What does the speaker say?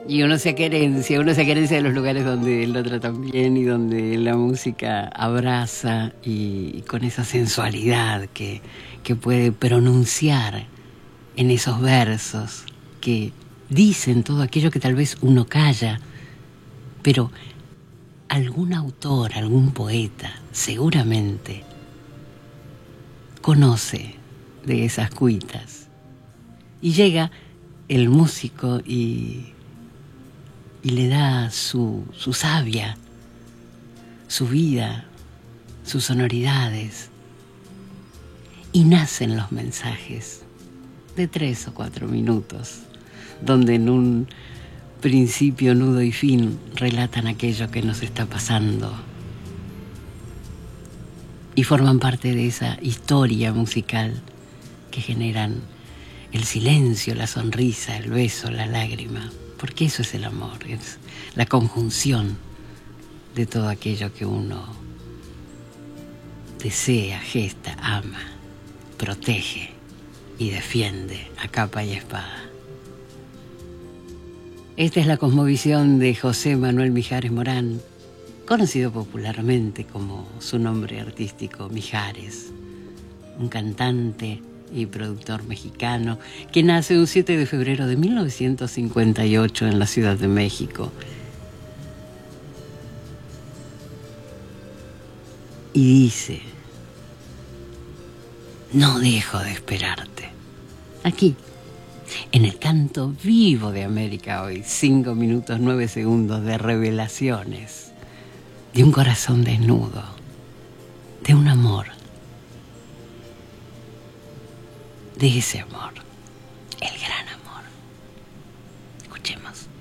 Y uno se querencia de los lugares donde el otro también y donde la música abraza y con esa sensualidad que puede pronunciar en esos versos que dicen todo aquello que tal vez uno calla, pero algún autor, algún poeta, seguramente conoce de esas cuitas. Y llega el músico y le da su savia, su vida, sus sonoridades. Y nacen los mensajes de 3 o 4 minutos, donde en un principio, nudo y fin relatan aquello que nos está pasando y forman parte de esa historia musical que generan el silencio, la sonrisa, el beso, la lágrima, porque eso es el amor, es la conjunción de todo aquello que uno desea, gesta, ama, protege y defiende a capa y espada. Esta es la cosmovisión de José Manuel Mijares Morán, conocido popularmente como su nombre artístico, Mijares, un cantante y productor mexicano que nace un 7 de febrero de 1958 en la Ciudad de México. Y dice: no dejo de esperarte. Aquí, en el canto vivo de América Hoy, 5 minutos 9 segundos de revelaciones, de un corazón desnudo, de un amor, de ese amor, el gran amor. Escuchemos.